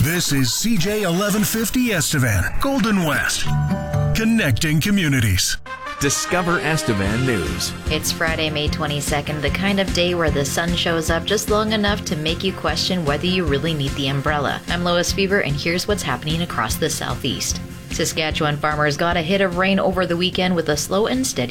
This is CJ 1150 Estevan, Golden West, connecting communities. Discover Estevan News. It's Friday, May 22nd, the kind of day where the sun shows up just long enough to make you question whether you really need the umbrella. I'm Lois Fever, and here's what's happening across the southeast. Saskatchewan farmers got a hit of rain over the weekend with a slow and steady